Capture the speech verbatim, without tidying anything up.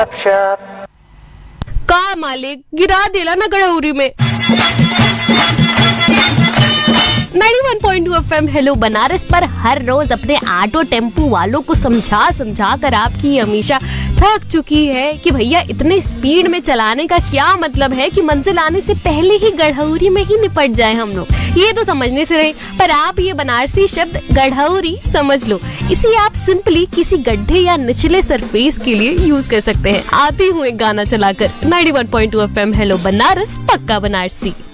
का मालिक गिरा दिला ना गड़ौरी में। Ninety one point two FM hello Banaras पर हर रोज अपने ऑटो टेम्पू वालों को समझा समझा कर आपकी हमेशा थक चुकी है कि भैया इतने स्पीड में चलाने का क्या मतलब है कि मंजिल आने से पहले ही गढ़ौरी में ही निपट जाए हम लोग। ये तो समझने से रहे, पर आप ये बनारसी शब्द गढ़ौरी समझ लो, इसे आप सिंपली किसी गड्ढे या निचले सरफेस के लिए यूज कर सकते हैं। आती हूँ एक गाना चलाकर। Ninety one point two FM hello Banaras, पक्का बनारसी।